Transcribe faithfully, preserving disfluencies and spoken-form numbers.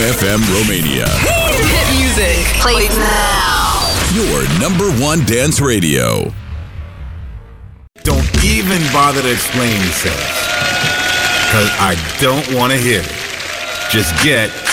F M Romania. Hit music. Play now. Your number one dance radio. Don't even bother to explain yourself, because I don't want to hear it. Just get